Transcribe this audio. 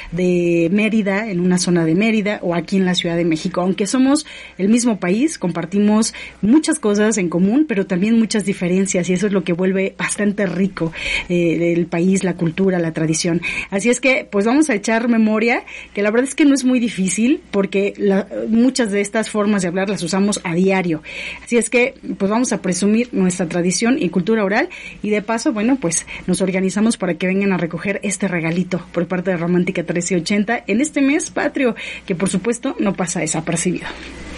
de Mérida, en una zona de Mérida, o aquí en la Ciudad de México. Aunque somos el mismo país, compartimos muchas cosas en común, pero también muchas diferencias, y eso es lo que vuelve bastante rico el país, la cultura, la tradición. Así es que, pues vamos a echar memoria, que la verdad es que no es muy difícil, porque muchas de estas formas de hablar las usamos a diario. Así es que, pues vamos a presumir nuestra tradición y cultura oral, y de paso, bueno, pues nos organizamos para que vengan a recoger este regalito por parte de Romántica 1380 en este mes patrio, que por supuesto no pasa desapercibido.